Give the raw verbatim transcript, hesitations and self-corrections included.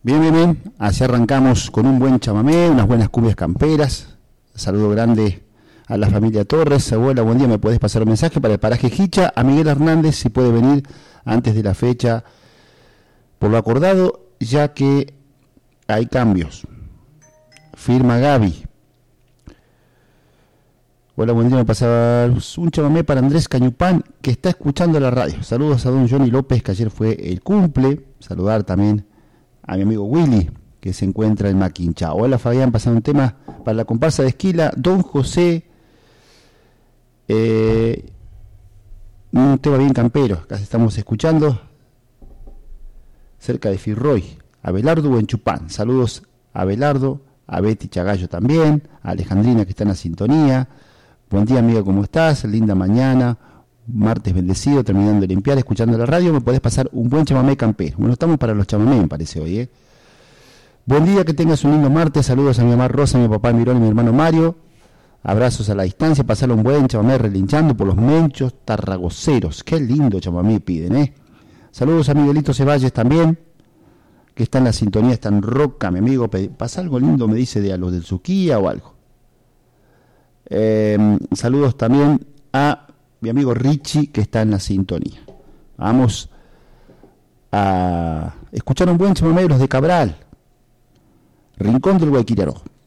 Bien, bien, bien. Así arrancamos con un buen chamamé, unas buenas cumbias camperas. Saludo grande a la familia Torres. Abuela, buen día. ¿Me puedes pasar un mensaje para el paraje Hicha? A Miguel Hernández, si puede venir antes de la fecha, por lo acordado, ya que hay cambios. Firma Gaby. Hola, buen día. Me pasaba un chamamé para Andrés Cañupán, que está escuchando la radio. Saludos a don Johnny López, que ayer fue el cumple. Saludar también a mi amigo Willy, que se encuentra en Maquincha. Hola, Fabián, pasando un tema para la comparsa de Esquila. Don José, eh, un tema bien campero. Acá estamos escuchando, cerca de Firroy. Abelardo Buenchupán. Saludos a Abelardo, a Betty Chagallo también, a Alejandrina, que está en la sintonía. Buen día, amiga, ¿cómo estás? Linda mañana, martes bendecido, terminando de limpiar, escuchando la radio. Me podés pasar un buen chamamé campero. Bueno, estamos para los chamamé, me parece hoy, ¿eh? Buen día, que tengas un lindo martes. Saludos a mi mamá Rosa, a mi papá Mirón y mi hermano Mario. Abrazos a la distancia, pasarle un buen chamamé relinchando por los menchos tarragoceros. Qué lindo chamamé piden, ¿eh? Saludos a Miguelito Ceballos también, que está en la sintonía, está en Roca, mi amigo. Pasa algo lindo, me dice, de a los del Suquía o algo. Eh, saludos también a mi amigo Richie, que está en la sintonía. Vamos a escuchar un buen chamamé de los de Cabral, Rincón del Guayquiraró.